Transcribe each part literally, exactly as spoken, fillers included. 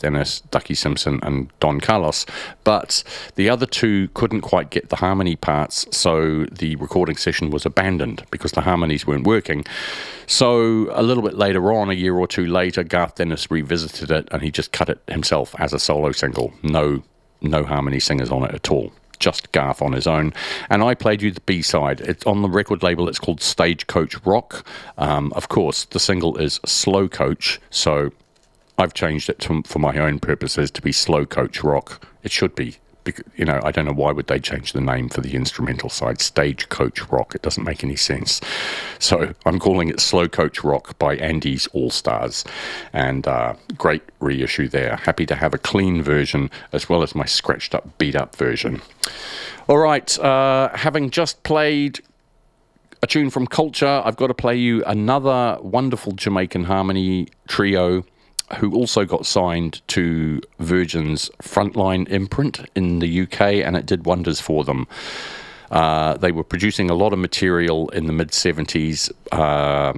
Dennis, Ducky Simpson, and Don Carlos. But the other two couldn't quite get the harmony parts, so the recording session was abandoned because the harmonies weren't working. So a little bit later on, a year or two later, Garth Dennis revisited it, and he just cut it himself as a solo single. No, no harmony singers on it at all. Just Garth on his own. And I played you the B-side. It's on the record label. It's called Stagecoach Rock. Um, of course, the single is Slow Coach, so I've changed it to, for my own purposes to be Slow Coach Rock. It should be. You know, I don't know why would they change the name for the instrumental side. Stagecoach Rock. It doesn't make any sense. So I'm calling it Slow Coach Rock by Andy's All-Stars. And uh, great reissue there. Happy to have a clean version as well as my scratched up, beat up version. All right, uh, having just played a tune from Culture, I've got to play you another wonderful Jamaican harmony trio who also got signed to Virgin's Frontline imprint in the U K, and it did wonders for them. Uh, they were producing a lot of material in the mid-seventies. Uh,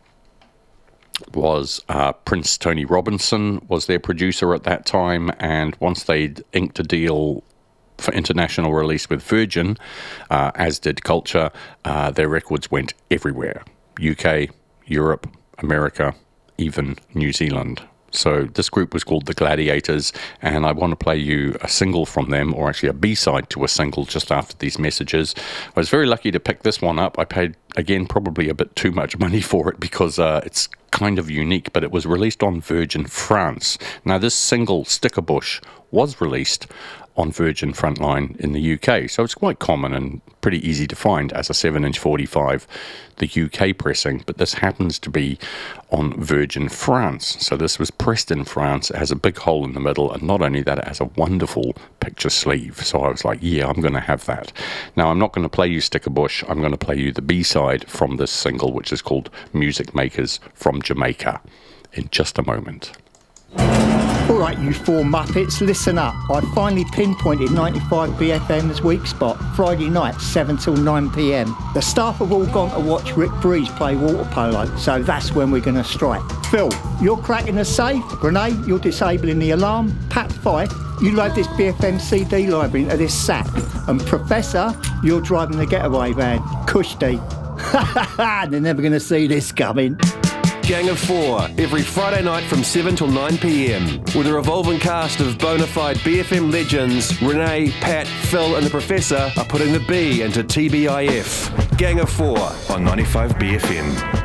was uh, Prince Tony Robinson was their producer at that time, and once they'd inked a deal for international release with Virgin, uh, as did Culture, uh, their records went everywhere. U K, Europe, America, even New Zealand. So this group was called The Gladiators, and I want to play you a single from them, or actually a B-side to a single just after these messages. I was very lucky to pick this one up. I paid, again, probably a bit too much money for it because uh, it's kind of unique, but it was released on Virgin France. Now, this single, Stickerbush, was released on Virgin Frontline in the U K, so it's quite common and pretty easy to find as a seven inch forty-five, the U K pressing, but this happens to be on Virgin France. So this was pressed in France. It has a big hole in the middle, and not only that, it has a wonderful picture sleeve. So I was like, yeah, I'm going to have that. Now, I'm not going to play you Stickerbush. I'm going to play you the B-side from this single, which is called Music Makers from Jamaica, in just a moment. All right, you four Muppets, listen up. I finally pinpointed ninety-five B F M's weak spot, Friday night, seven till nine p m. The staff have all gone to watch Rick Breeze play water polo, so that's when we're going to strike. Phil, you're cracking the safe. Renee, you're disabling the alarm. Pat Fife, you load this B F M C D library into this sack. And Professor, you're driving the getaway van. Kushti. Ha ha ha, they're never going to see this coming. Gang of Four, every Friday night from seven till nine p m, with a revolving cast of bona fide B F M legends. Renee, Pat, Phil and the Professor are putting the B into T B I F. Gang of Four on ninety-five B F M.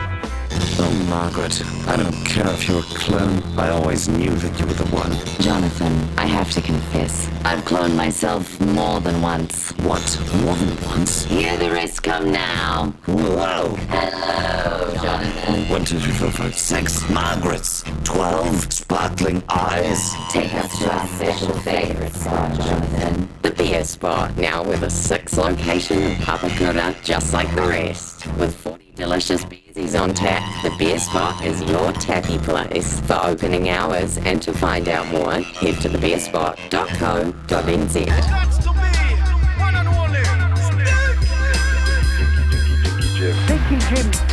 Oh, Margaret, I don't care if you're a clone. I always knew that you were the one. Jonathan, I have to confess, I've cloned myself more than once. What? More than once? Hear the rest come now. Whoa! Hello, Jonathan. One, two, three, four, five, six Margarets. Twelve sparkling eyes. Take us to our special favourite spot, Jonathan. The beer spot, now with a sixth location in Papakura, just like the rest. With forty delicious beersies on tap, the beer spot is your tappy place. For opening hours and to find out more, head to the beer spot dot co dot n z. Thank you, Jim.